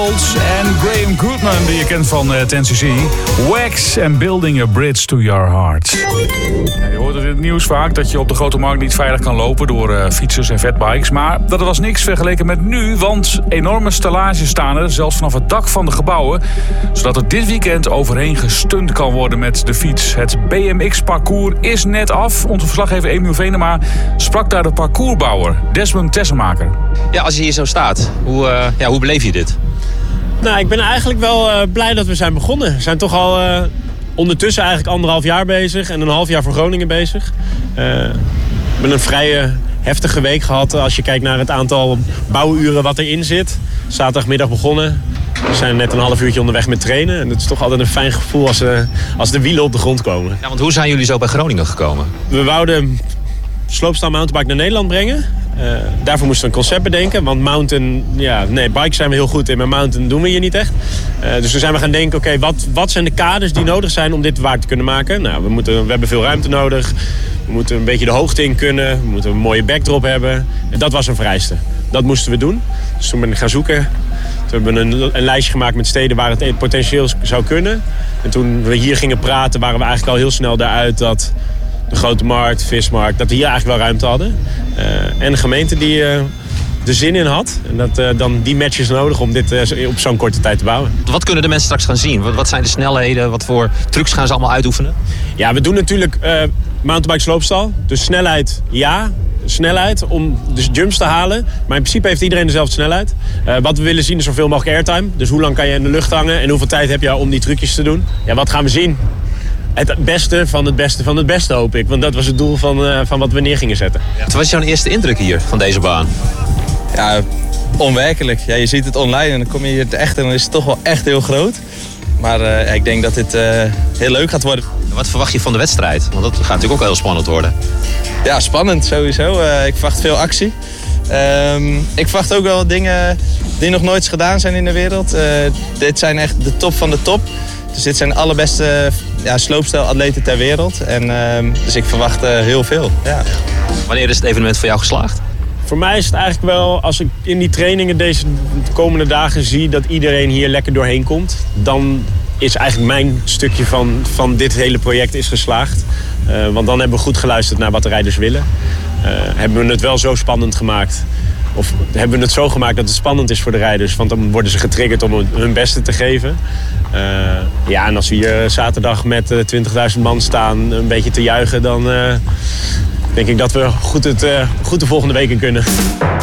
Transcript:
En Graham Goodman, die je kent van 10cc. Wax and Building a Bridge to Your Heart. Ja, je hoort het in het nieuws vaak dat je op de Grote Markt niet veilig kan lopen door fietsers en fatbikes. Maar dat was niks vergeleken met nu, want enorme stellages staan er, zelfs vanaf het dak van de gebouwen. Zodat er dit weekend overheen gestunt kan worden met de fiets. Het BMX-parcours is net af. Onze verslaggever Emiel Venema sprak daar de parcoursbouwer Desmond Tessemaker. Ja, als je hier zo staat, hoe beleef je dit? Nou, ik ben eigenlijk wel blij dat we zijn begonnen. We zijn toch al ondertussen eigenlijk 1,5 jaar bezig en een half jaar voor Groningen bezig. We hebben een vrij heftige week gehad als je kijkt naar het aantal bouwuren wat erin zit. Zaterdagmiddag begonnen. We zijn net een half uurtje onderweg met trainen. En het is toch altijd een fijn gevoel als de wielen op de grond komen. Ja, want hoe zijn jullie zo bij Groningen gekomen? We wouden sloopstyle mountainbike naar Nederland brengen. Daarvoor moesten we een concept bedenken. Want bike zijn we heel goed in, maar mountain doen we hier niet echt. Dus toen zijn we gaan denken, oké, wat zijn de kaders die nodig zijn om dit waar te kunnen maken? Nou, we hebben veel ruimte nodig. We moeten een beetje de hoogte in kunnen. We moeten een mooie backdrop hebben. En dat was een vereiste. Dat moesten we doen. Dus toen ben ik gaan zoeken. Toen hebben we een lijstje gemaakt met steden waar het potentieel zou kunnen. En toen we hier gingen praten, waren we eigenlijk al heel snel daaruit dat de Grote Markt, Vismarkt, dat we hier eigenlijk wel ruimte hadden. En de gemeente die er zin in had. En dat dan die matches nodig om dit op zo'n korte tijd te bouwen. Wat kunnen de mensen straks gaan zien? Wat zijn de snelheden? Wat voor trucs gaan ze allemaal uitoefenen? Ja, we doen natuurlijk mountainbike sloopstal. Dus snelheid, ja. Snelheid om dus jumps te halen. Maar in principe heeft iedereen dezelfde snelheid. Wat we willen zien is zoveel mogelijk airtime. Dus hoe lang kan je in de lucht hangen en hoeveel tijd heb je om die trucjes te doen? Ja, wat gaan we zien? Het beste van het beste van het beste, hoop ik. Want dat was het doel van wat we neer gingen zetten. Ja. Wat was jouw eerste indruk hier van deze baan? Ja, onwerkelijk. Ja, je ziet het online en dan kom je hier echt en dan is het toch wel echt heel groot. Maar ik denk dat dit heel leuk gaat worden. Wat verwacht je van de wedstrijd? Want dat gaat natuurlijk ook heel spannend worden. Ja, spannend sowieso. Ik verwacht veel actie. Ik verwacht ook wel dingen die nog nooit gedaan zijn in de wereld. Dit zijn echt de top van de top. Dus dit zijn de allerbeste sloopstijl-atleten ter wereld. Dus ik verwacht heel veel. Ja. Wanneer is het evenement voor jou geslaagd? Voor mij is het eigenlijk wel, als ik in die trainingen deze komende dagen zie dat iedereen hier lekker doorheen komt, dan is eigenlijk mijn stukje van dit hele project is geslaagd. Want dan hebben we goed geluisterd naar wat de rijders willen. Hebben we het wel zo spannend gemaakt. Of hebben we het zo gemaakt dat het spannend is voor de rijders. Want dan worden ze getriggerd om hun beste te geven. En als we hier zaterdag met 20.000 man staan een beetje te juichen, dan denk ik dat we goed de volgende week in kunnen.